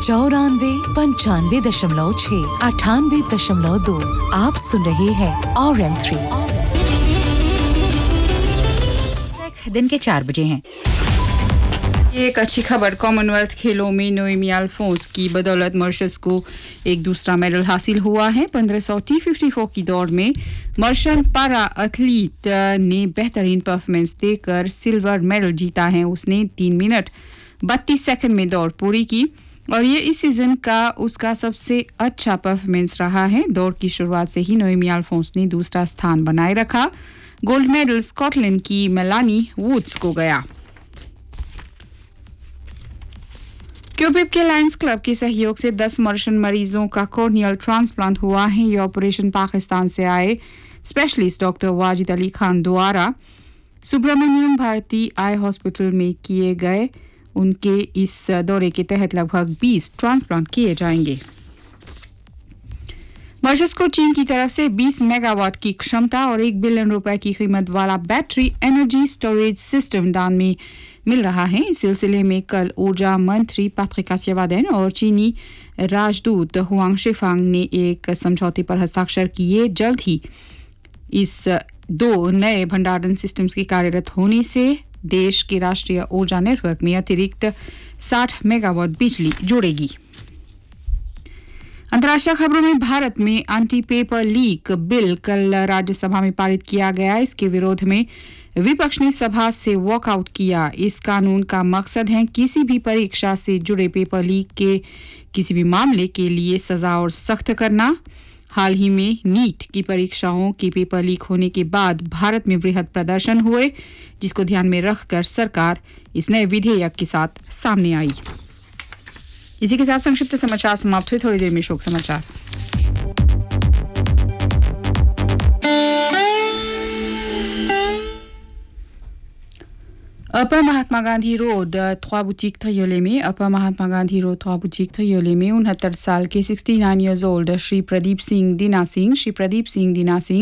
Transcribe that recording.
94.95.6 98.2 आप सुन रहे हैं RM3 दिन के 4 बजे हैं। ये एक अच्छी खबर कॉमनवेल्थ खेलों में नोएमी अल्फोंस की बदौलत मॉरिशस को एक दूसरा मेडल हासिल हुआ है। 1500 T54 की दौड़ में मर्शन पारा एथलीट ने बेहतरीन परफॉर्मेंस देकर सिल्वर मेडल जीता है। उसने 3 मिनट 32 सेकंड में दौड़ पूरी की और ये इस सीजन का उसका सबसे अच्छा परफॉर्मेंस रहा है। दौड़ की शुरुआत से ही नोएमी अल्फोंस ने दूसरा स्थान बनाए रखा। गोल्ड मेडल स्कॉटलैंड की मेलानी वुड्स को गया। क्यूबिक के लायंस क्लब के सहयोग से 10 मॉरिशन मरीजों का कॉर्नियल ट्रांसप्लांट हुआ है। ये ऑपरेशन पाकिस्तान से आए स्पेशलिस्ट डॉक्टर वाजिद अली खान द्वारा सुब्रमण्यम भारती आई हॉस्पिटल में किए गए। उनके इस दौरे के तहत लगभग 20 ट्रांसप्लांट किए जाएंगे। मॉरिशस को चीन की तरफ से 20 मेगावाट की क्षमता और 1 बिलियन रुपए की कीमत वाला बैटरी एनर्जी स्टोरेज सिस्टम दान में मिल रहा है। इस सिलसिले में कल ऊर्जा मंत्री पैट्रिक कासियावादेन और चीनी राजदूत हुआंग शिफांग ने एक समझौते पर हस्ताक्षर किए। जल्द ही इस 2 नए भंडारण सिस्टम्स के कार्यरत होने से देश के राष्ट्रीय ऊर्जा नेटवर्क में अतिरिक्त 60 मेगावाट बिजली जुड़ेगी। अंतर्राष्ट्रीय खबरों में भारत में एंटी पेपर लीक बिल कल राज्यसभा में पारित किया गया। इसके विरोध में विपक्ष ने सभा से वॉकआउट किया। इस कानून का मकसद है किसी भी परीक्षा से जुड़े पेपर लीक के किसी भी मामले के लिए सजा और सख्त करना। हाल ही में नीट की परीक्षाओं के पेपर लीक होने के बाद भारत में वृहद प्रदर्शन हुए, जिसको ध्यान में रखकर सरकार इस नए विधेयक के साथ सामने आई। इसी के साथ संक्षिप्त समाचार समाप्त हुए। थोड़ी देर में शोक समाचार। अपर महात्मा गांधी रोड 3 बुटीक थयोले में 69 साल के 69 इयर्स ओल्ड श्री प्रदीप सिंह दीना सिंह